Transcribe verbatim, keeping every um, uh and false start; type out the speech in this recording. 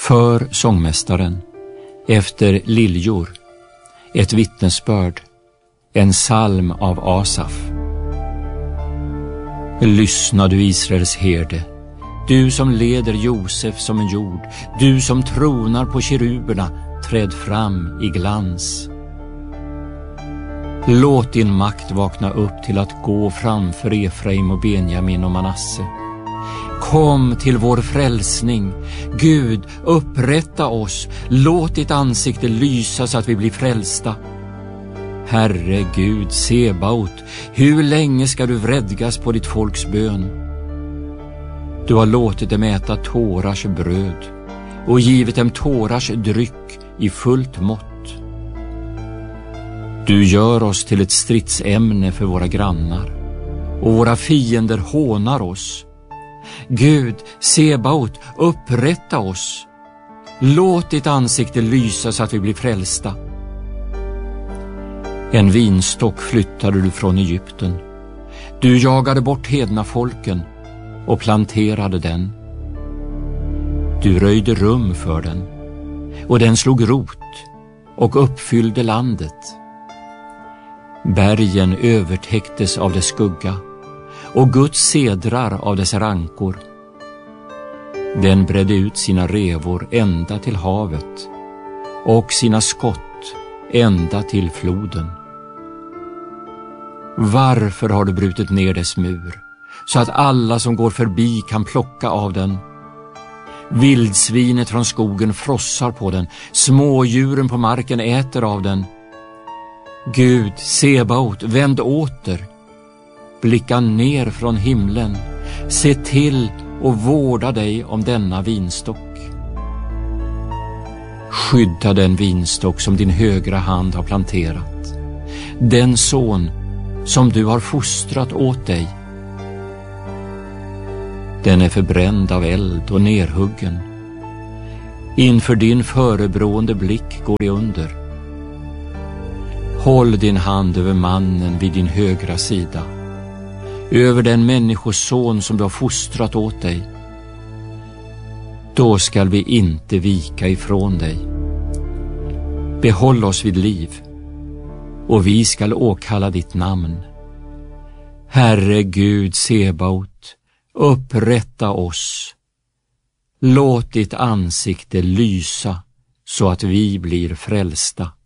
För sångmästaren, efter liljor, ett vittnesbörd, en psalm av Asaf. Lyssna, du Israels herde, du som leder Josef som en jord, du som tronar på keruberna, träd fram i glans. Låt din makt vakna upp till att gå framför Efraim och Benjamin och Manasse. Kom till vår frälsning. Gud, upprätta oss. Låt ditt ansikte lysa så att vi blir frälsta. Herre Gud, Sebaot, hur länge ska du vredgas på ditt folks bön? Du har låtit dem äta tårars bröd och givit dem tårars dryck i fullt mått. Du gör oss till ett stridsämne för våra grannar, och våra fiender hånar oss. Gud, Sebaot, upprätta oss. Låt ditt ansikte lysa så att vi blir frälsta. En vinstock flyttade du från Egypten. Du jagade bort hedna folken och planterade den. Du röjde rum för den, och den slog rot och uppfyllde landet. Bergen övertäcktes av dess skugga, och Guds sedrar av dess rankor. Den bredde ut sina revor ända till havet och sina skott ända till floden. Varför har du brutit ner dess mur, så att alla som går förbi kan plocka av den? Vildsvinet från skogen frossar på den, smådjuren på marken äter av den. Gud, Sebaot, vänd åter. Blicka ner från himlen. Se till och vårda dig om denna vinstock. Skydda den vinstock som din högra hand har planterat, den son som du har fostrat åt dig. Den är förbränd av eld och nerhuggen. Inför din förebrående blick går det under. Håll din hand över mannen vid din högra sida, över den människoson som du har fostrat åt dig. Då skall vi inte vika ifrån dig. Behåll oss vid liv, och vi skall åkalla ditt namn. Herre Gud, Sebaot, upprätta oss. Låt ditt ansikte lysa så att vi blir frälsta.